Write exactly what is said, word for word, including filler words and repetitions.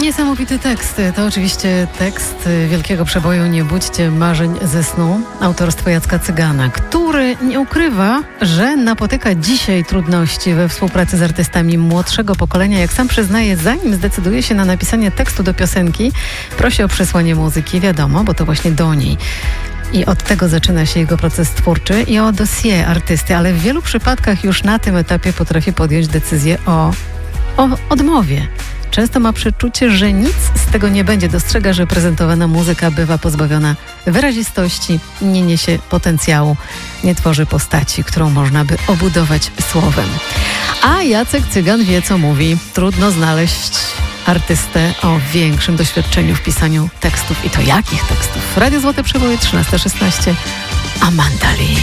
Niesamowity tekst. To oczywiście tekst wielkiego przeboju Nie budźcie marzeń ze snu, autorstwo Jacka Cygana, który nie ukrywa, że napotyka dzisiaj trudności we współpracy z artystami młodszego pokolenia. Jak sam przyznaje, zanim zdecyduje się na napisanie tekstu do piosenki, prosi o przesłanie muzyki, wiadomo, bo to właśnie do niej. I od tego zaczyna się jego proces twórczy i o dossier artysty, ale w wielu przypadkach już na tym etapie potrafi podjąć decyzję o, o odmowie. Często ma przeczucie, że nic z tego nie będzie. Dostrzega, że prezentowana muzyka bywa pozbawiona wyrazistości, nie niesie potencjału, nie tworzy postaci, którą można by obudować słowem. A Jacek Cygan wie, co mówi. Trudno znaleźć artystę o większym doświadczeniu w pisaniu tekstów. I to jakich tekstów? Radio Złote Przeboje, trzynasta szesnaście. Amanda Lee.